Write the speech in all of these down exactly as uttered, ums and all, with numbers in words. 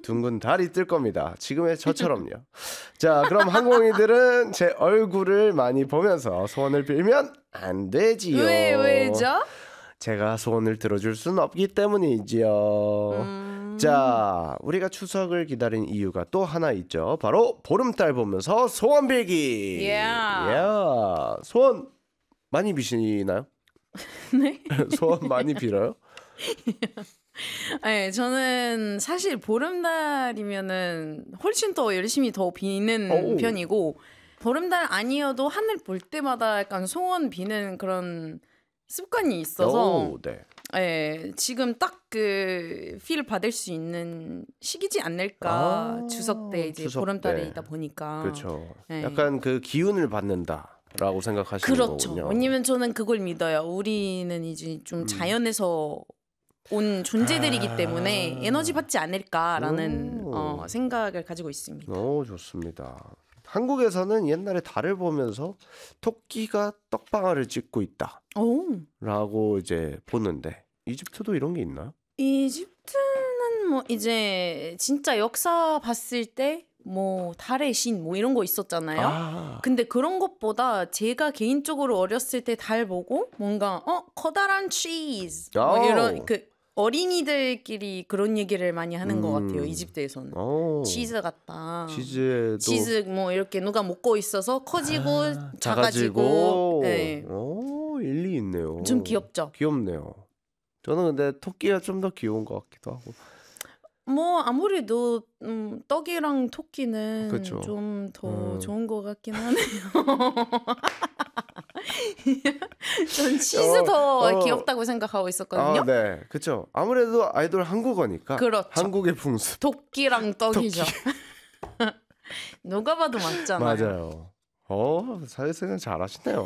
둥근 달이 뜰 겁니다. 지금의 저처럼요. 자, 그럼 항공이들은 제 얼굴을 많이 보면서 소원을 빌면 안 되지요. 왜, 왜죠? 제가 소원을 들어줄 수는 없기 때문이지요. 음... 자, 우리가 추석을 기다린 이유가 또 하나 있죠. 바로 보름달 보면서 소원 빌기. Yeah. Yeah. 소원 많이 비시나요? 네. 소원 많이 빌어요? 네, 저는 사실 보름달이면은 훨씬 더 열심히 더 비는 오. 편이고, 보름달 아니어도 하늘 볼 때마다 약간 소원 비는 그런 습관이 있어서 오, 네. 네, 지금 딱 그 필 받을 수 있는 시기지 않을까. 아, 추석 때 이제 추석 보름달이다 때. 보니까. 그렇죠. 네. 약간 그 기운을 받는다라고 생각하시는 그렇죠. 거군요. 왜냐면 저는 그걸 믿어요. 우리는 이제 좀 음. 자연에서 온 존재들이기 아. 때문에 에너지 받지 않을까라는 오. 어, 생각을 가지고 있습니다. 오, 좋습니다. 한국에서는 옛날에 달을 보면서 토끼가 떡방아를 찍고 있다라고 오. 이제 보는데 이집트도 이런 게 있나요? 이집트는 뭐 이제 진짜 역사 봤을 때 뭐 달의 신 뭐 이런 거 있었잖아요. 아, 근데 그런 것보다 제가 개인적으로 어렸을 때 달 보고 뭔가 어 커다란 치즈 뭐 오. 이런 그 어린이들끼리 그런 얘기를 많이 하는 것 음. 같아요. 이집트에서는 오. 치즈 같다. 치즈도 치즈 뭐 이렇게 누가 먹고 있어서 커지고 아, 작아지고. 작아지고. 네. 오, 일리 있네요. 좀 귀엽죠. 귀엽네요. 저는 근데 토끼가 좀 더 귀여운 것 같기도 하고. 뭐 아무래도 음, 떡이랑 토끼는 그쵸. 좀 더 음. 좋은 것 같긴 하네요. 전 치즈 어, 더 어. 귀엽다고 생각하고 있었거든요. 아, 네, 그렇죠. 아무래도 아이돌 한국어니까 그렇죠. 한국의 풍습. 토끼랑 떡이죠. 누가 봐도 맞잖아요. 맞아요. 어, 사회생활 잘하시네요.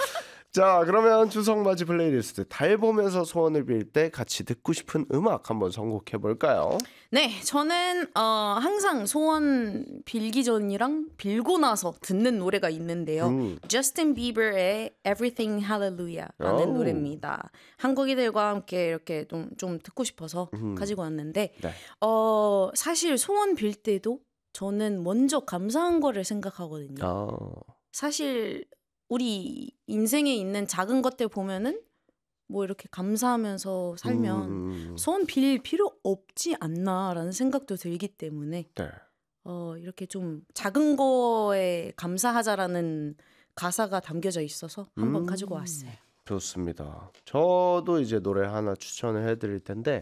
자, 그러면 추석맞이 플레이리스트 달 보면서 소원을 빌 때 같이 듣고 싶은 음악 한번 선곡해 볼까요? 네, 저는 어, 항상 소원 빌기 전이랑 빌고 나서 듣는 노래가 있는데요. 음. 저스틴 비버의 Everything Hallelujah라는 오. 노래입니다. 한국인들과 함께 이렇게 좀, 좀 듣고 싶어서 음. 가지고 왔는데 네. 어, 사실 소원 빌 때도 저는 먼저 감사한 거를 생각하거든요. 아, 사실 우리 인생에 있는 작은 것들 보면은 뭐 이렇게 감사하면서 살면 음, 소원 빌 필요 없지 않나라는 생각도 들기 때문에 네. 어, 이렇게 좀 작은 거에 감사하자라는 가사가 담겨져 있어서 한번 음. 가지고 왔어요. 좋습니다. 저도 이제 노래 하나 추천을 해드릴 텐데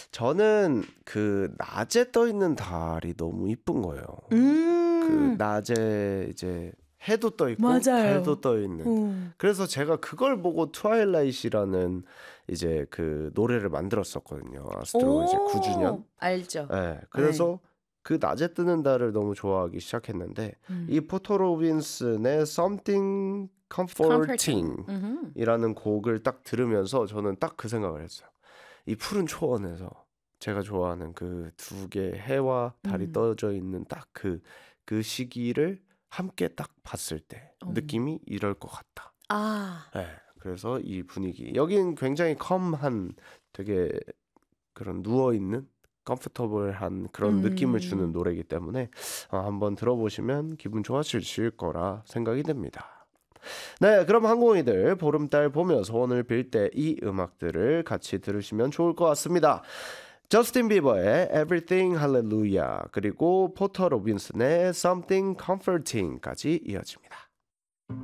저는 그 낮에 떠 있는 달이 너무 이쁜 거예요. 음. 그 낮에 이제 해도 떠 있고 맞아요. 달도 떠 있는. 음. 그래서 제가 그걸 보고 트와일라이트라는 이제 그 노래를 만들었었거든요. 아스트로 이제 구 주년. 알죠. 네, 그래서 그 낮에 뜨는 달을 너무 좋아하기 시작했는데 음. 이 포터 로빈슨의 Something Comforting 음흠. 이라는 곡을 딱 들으면서 저는 딱 그 생각을 했어요. 이 푸른 초원에서 제가 좋아하는 그 두 개의 해와 달이 음. 떠져 있는 딱 그 그 시기를 함께 딱 봤을 때 어. 느낌이 이럴 것 같다. 아, 네, 그래서 이 분위기 여긴 굉장히 컴한 되게 그런 누워 있는 컴포터블한 그런 음. 느낌을 주는 노래이기 때문에 어, 한번 들어보시면 기분 좋아지실 거라 생각이 듭니다. 네, 그럼 항공이들 보름달 보며 소원을 빌 때 이 음악들을 같이 들으시면 좋을 것 같습니다. 저스틴 비버의 Everything Hallelujah 그리고 포터 로빈슨의 Something Comforting까지 이어집니다.